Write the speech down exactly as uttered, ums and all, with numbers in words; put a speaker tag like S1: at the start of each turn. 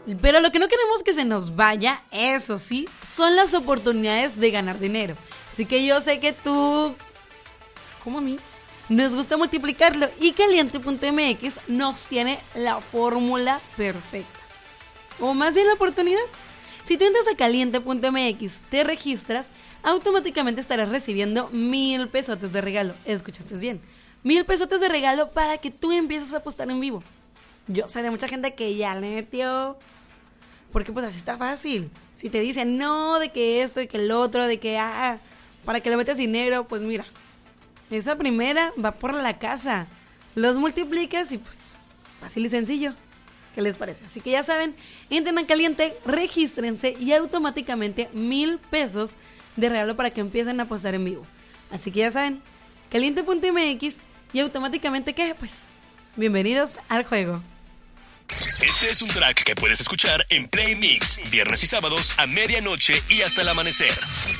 S1: Pero lo que no queremos que se nos vaya, eso sí, son las oportunidades de ganar dinero. Así que yo sé que tú, como a mí, nos gusta multiplicarlo y Caliente punto m x nos tiene la fórmula perfecta. O más bien la oportunidad. Si tú entras a Caliente punto m x, te registras, automáticamente estarás recibiendo mil pesotes de regalo. Escuchaste bien. Mil pesotes de regalo para que tú empieces a apostar en vivo. Yo sé de mucha gente que ya le metió, porque pues así está fácil. Si te dicen no, de que esto y que el otro, de que ah, para que le metas dinero, pues mira, esa primera va por la casa. Los multiplicas y pues fácil y sencillo. ¿Qué les parece? Así que ya saben, entren a Caliente, regístrense y automáticamente mil pesos de regalo para que empiecen a apostar en vivo. Así que ya saben, Caliente punto m x y automáticamente ¿qué? Pues bienvenidos al juego.
S2: Este es un track que puedes escuchar en Play Mix, viernes y sábados a medianoche y hasta el amanecer.